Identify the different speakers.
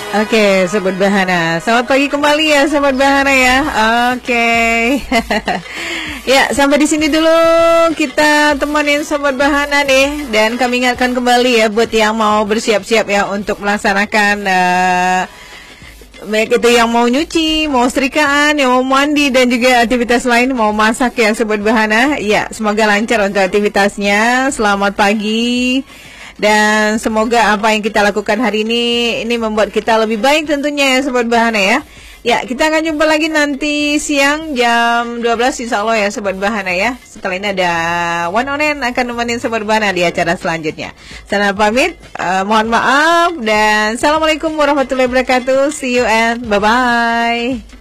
Speaker 1: Oke, Sobat Bahana. Selamat pagi kembali ya, Sobat Bahana ya. Oke. Ya, sampai di sini dulu kita temenin Sobat Bahana nih. Dan kami ingatkan kembali ya buat yang mau bersiap-siap ya untuk melaksanakan baik itu yang mau nyuci, mau setrikaan, yang mau mandi dan juga aktivitas lain, mau masak ya Sobat Bahana. Ya, semoga lancar untuk aktivitasnya. Selamat pagi. Dan semoga apa yang kita lakukan hari ini membuat kita lebih baik tentunya ya Sobat Bahana ya. Ya, kita akan jumpa lagi nanti siang jam 12 insya Allah ya Sobat Bahana ya. Setelah ini ada One Onen akan nemenin Sobat Bahana di acara selanjutnya. Sana pamit, mohon maaf dan Assalamualaikum warahmatullahi wabarakatuh. See you and bye-bye.